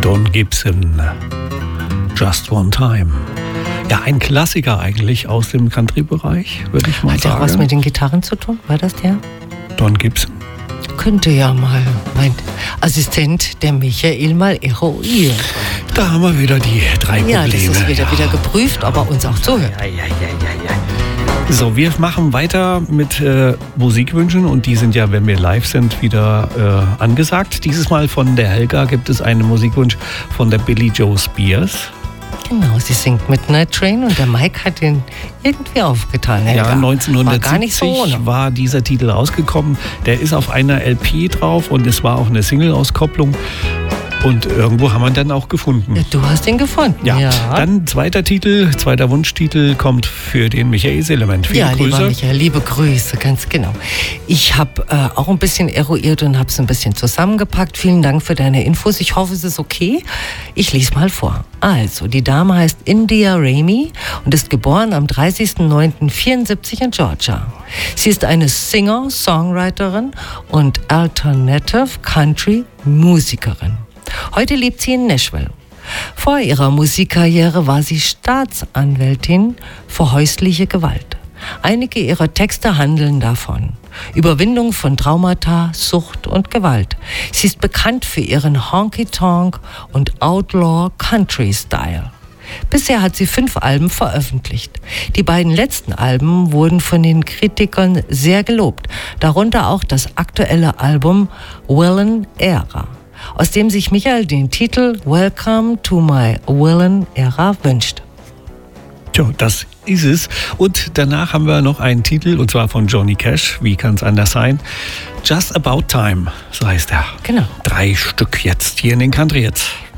Don Gibson, Just One Time. Ja, ein Klassiker eigentlich aus dem Country-Bereich, würde ich mal sagen. Hat ja was mit den Gitarren zu tun? War das der? Don Gibson. Könnte ja mal mein Assistent, der Michael, mal eruieren. Da haben wir wieder die drei Probleme. Ja, das ist wieder geprüft, aber uns auch zuhört. Ja. So, wir machen weiter mit Musikwünschen und die sind ja, wenn wir live sind, wieder angesagt. Dieses Mal von der Helga gibt es einen Musikwunsch von der Billie Joe Spears. Genau, sie singt Midnight Train und der Mike hat ihn irgendwie aufgetan. Helga. Ja, 1970 so war dieser Titel rausgekommen. Der ist auf einer LP drauf und es war auch eine Single-Auskopplung. Und irgendwo haben wir ihn dann auch gefunden. Ja, du hast ihn gefunden. Ja. Dann zweiter Wunschtitel kommt für den Michael Seelement. Viele Grüße. Lieber Michael, liebe Grüße, ganz genau. Ich habe auch ein bisschen eruiert und habe es ein bisschen zusammengepackt. Vielen Dank für deine Infos. Ich hoffe, es ist okay. Ich lese mal vor. Also, die Dame heißt India Ramey und ist geboren am 30.09.74 in Georgia. Sie ist eine Singer, Songwriterin und Alternative Country Musikerin. Heute lebt sie in Nashville. Vor ihrer Musikkarriere war sie Staatsanwältin für häusliche Gewalt. Einige ihrer Texte handeln davon. Überwindung von Traumata, Sucht und Gewalt. Sie ist bekannt für ihren Honky-Tonk und Outlaw Country Style. Bisher hat sie 5 Alben veröffentlicht. Die beiden letzten Alben wurden von den Kritikern sehr gelobt, darunter auch das aktuelle Album Villain Era, aus dem sich Michael den Titel Welcome to my Villain Era wünscht. Tja, das ist es. Und danach haben wir noch einen Titel, und zwar von Johnny Cash. Wie kann es anders sein? Just About Time, so heißt er. Genau. 3 Stück jetzt hier in den Country Hits.